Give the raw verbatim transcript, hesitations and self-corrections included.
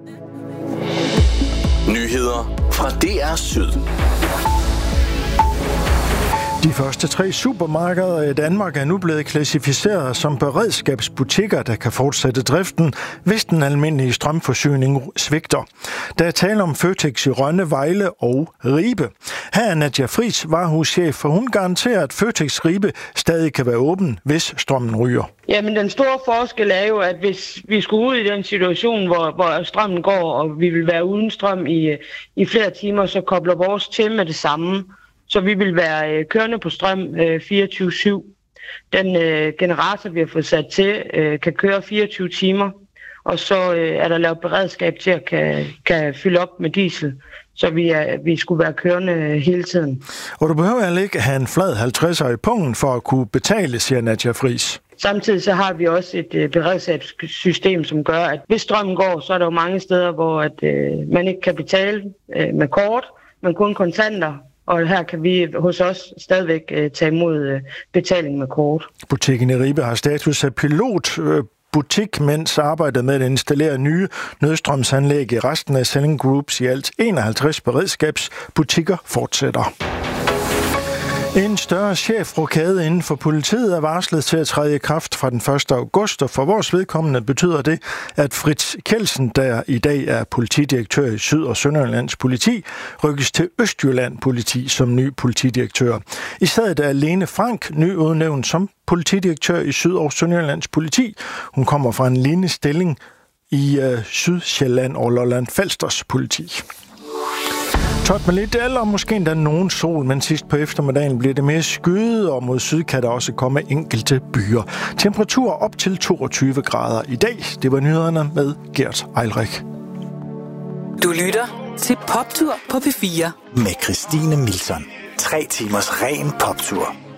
Nyheder fra D R Syd. De første tre supermarkeder i Danmark er nu blevet klassificeret som beredskabsbutikker, der kan fortsætte driften, hvis den almindelige strømforsyning svigter. Der er tale om Føtex i Rønne, Vejle og Ribe. Her er Nadja Friis, varehuschef, for hun garanterer, at Føtex Ribe stadig kan være åben, hvis strømmen ryger. Jamen, den store forskel er jo, at hvis vi skulle ud i den situation, hvor, hvor strømmen går, og vi vil være uden strøm i, i flere timer, så kobler vores til med det samme. Så vi vil være øh, kørende på strøm øh, fireogtyve syv. Den øh, generator, vi har fået sat til, øh, kan køre fireogtyve timer. Og så øh, er der lavet beredskab til at kan, kan fylde op med diesel. Så vi, er, vi skulle være kørende hele tiden. Og du behøver heller ikke have en flad halvtredser i pungen for at kunne betale, siger Nadja Friis. Samtidig så har vi også et øh, beredskabssystem, som gør, at hvis strømmen går, så er der jo mange steder, hvor at, øh, man ikke kan betale øh, med kort, men kun kontanter. Og her kan vi hos os stadigvæk øh, tage imod øh, betaling med kort. Butikken i Ribe har status af pilotbutik, øh, mens arbejdet med at installere nye nødstrømsanlæg i resten af Selling Groups i alt enoghalvtreds beredskabsbutikker fortsætter. En større chefrokade inden for politiet er varslet til at træde i kraft fra den første august, og for vores vedkommende betyder det, at Fritz Kjeldsen, der i dag er politidirektør i Syd- og Sønderjyllands politi, rykkes til Østjylland politi som ny politidirektør. I stedet er Lene Frank nyudnævnt som politidirektør i Syd- og Sønderjyllands politi. Hun kommer fra en lignende stilling i uh, Sydsjælland og Lolland-Falsters politi. Tørt med lidt eller måske endda nogen sol, men sidst på eftermiddagen bliver det mere skyet, og mod syd kan der også komme enkelte byer. Temperatur op til toogtyve grader i dag. Det var nyhederne med Gert Eilrik. Du lytter til Poptur på P fire. Med Christine Milton. Tre timers ren poptur.